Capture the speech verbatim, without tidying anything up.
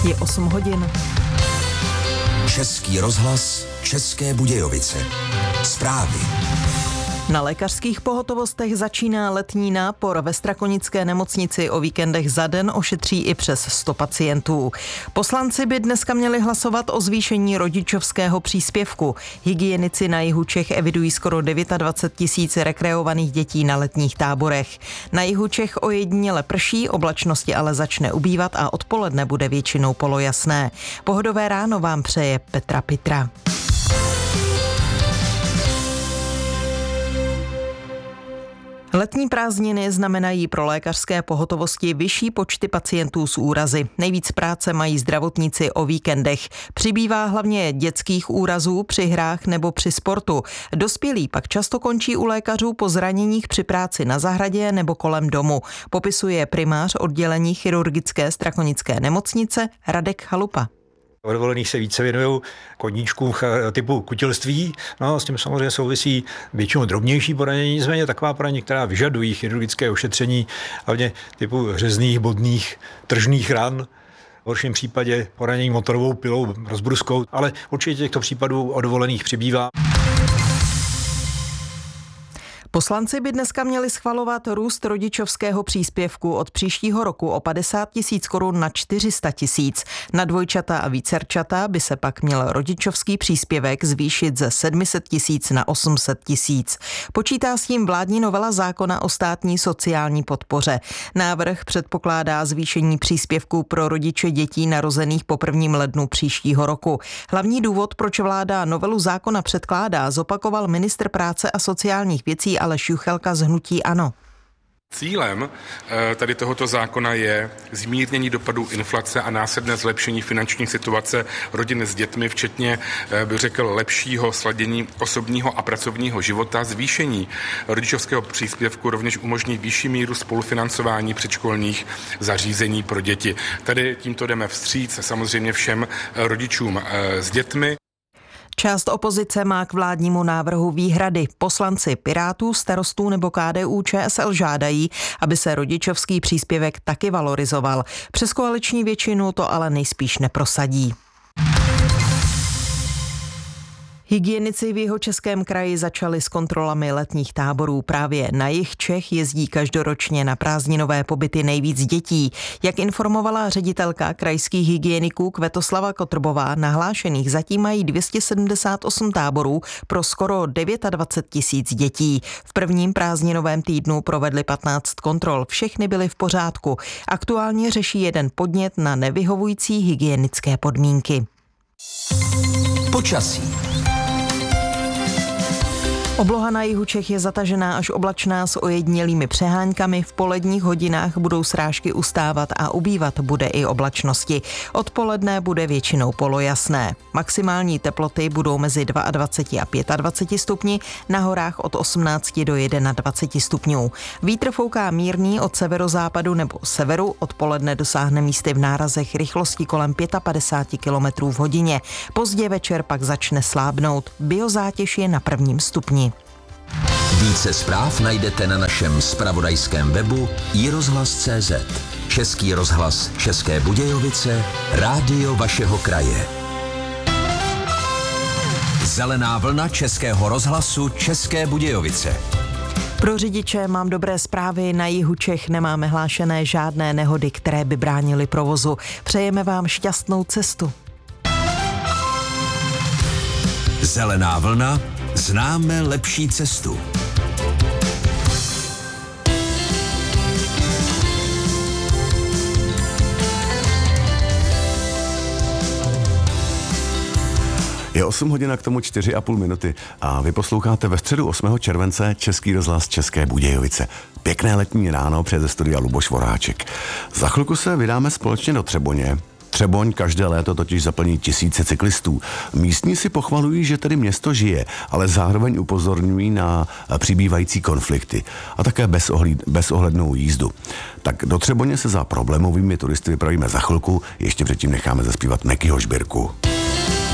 Je osm hodin. Český rozhlas, České Budějovice. Zprávy. Na lékařských pohotovostech začíná letní nápor. Ve Strakonické nemocnici o víkendech za den ošetří i přes sto pacientů. Poslanci by dneska měli hlasovat o zvýšení rodičovského příspěvku. Hygienici na jihu Čech evidují skoro dvacet devět tisíc rekreovaných dětí na letních táborech. Na jihu Čech ojediněle prší, oblačnosti ale začne ubývat a odpoledne bude většinou polojasné. Pohodové ráno vám přeje Petra Pitra. Letní prázdniny znamenají pro lékařské pohotovosti vyšší počty pacientů s úrazy. Nejvíc práce mají zdravotníci o víkendech. Přibývá hlavně dětských úrazů při hrách nebo při sportu. Dospělí pak často končí u lékařů po zraněních při práci na zahradě nebo kolem domu. Popisuje primář oddělení chirurgické Strakonické nemocnice Radek Chalupa. O dovolených se více věnují koníčkům typu kutilství, no s tím samozřejmě souvisí většinou drobnější poranění, nicméně taková poranění, která vyžadují chirurgické ošetření, hlavně typu řezných, bodných, tržných ran, v horším případě poranění motorovou pilou, rozbruskou, ale určitě těchto případů o dovolených přibývá. Poslanci by dneska měli schvalovat růst rodičovského příspěvku od příštího roku o padesát tisíc korun na čtyři sta tisíc. Na dvojčata a vícerčata by se pak měl rodičovský příspěvek zvýšit ze sedm set tisíc na osm set tisíc. Počítá s tím vládní novela zákona o státní sociální podpoře. Návrh předpokládá zvýšení příspěvků pro rodiče dětí narozených po prvním lednu příštího roku. Hlavní důvod, proč vláda novelu zákona předkládá, zopakoval ministr práce a sociálních věcí Aleš Juchelka z hnutí ANO. Cílem tady tohoto zákona je zmírnění dopadů inflace a následné zlepšení finanční situace rodin s dětmi, včetně, bych řekl, lepšího sladění osobního a pracovního života. Zvýšení rodičovského příspěvku rovněž umožní vyšší míru spolufinancování předškolních zařízení pro děti. Tady tímto jdeme vstříc samozřejmě všem rodičům s dětmi. Část opozice má k vládnímu návrhu výhrady. Poslanci Pirátů, Starostů nebo K D U Č S L žádají, aby se rodičovský příspěvek taky valorizoval. Přes koaliční většinu to ale nejspíš neprosadí. Hygienici v Jihočeském kraji začali s kontrolami letních táborů. Právě na jih Čech jezdí každoročně na prázdninové pobyty nejvíc dětí. Jak informovala ředitelka krajských hygieniků Květoslava Kotrbová, nahlášených zatím mají dvě stě sedmdesát osm táborů pro skoro dvacet devět tisíc dětí. V prvním prázdninovém týdnu provedli patnáct kontrol. Všechny byly v pořádku. Aktuálně řeší jeden podnět na nevyhovující hygienické podmínky. Počasí. Obloha na jihu Čech je zatažená až oblačná s ojedinělými přeháňkami. V poledních hodinách budou srážky ustávat a ubývat bude i oblačnosti. Odpoledne bude většinou polojasné. Maximální teploty budou mezi dvacet dva a dvacet pět stupni, na horách od osmnáct do dvacet jedna stupňů. Vítr fouká mírný od severozápadu nebo severu, odpoledne dosáhne místy v nárazech rychlosti kolem padesát pět kilometrů v hodině. Pozdě večer pak začne slábnout. Biozátěž je na prvním stupni. Více zpráv najdete na našem zpravodajském webu i rozhlas tečka cé zet. Český rozhlas České Budějovice, rádio vašeho kraje. Zelená vlna Českého rozhlasu České Budějovice. Pro řidiče mám dobré zprávy. Na jihu Čech nemáme hlášené žádné nehody, které by bránily provozu. Přejeme vám šťastnou cestu. Zelená vlna. Známe lepší cestu. Je osm hodin a k tomu čtyři a půl minuty a vy posloucháte ve středu osmého července Český rozhlas České Budějovice. Pěkné letní ráno před ze studia Luboš Voráček. Za chvilku se vydáme společně do Třeboně. Třeboň každé léto totiž zaplní tisíce cyklistů. Místní si pochvalují, že tedy město žije, ale zároveň upozorňují na přibývající konflikty a také bezohled, bezohlednou jízdu. Tak do Třeboně se za problémovými turisty vypravíme za chvilku, ještě předtím necháme zaspívat Mekyho Žbírku.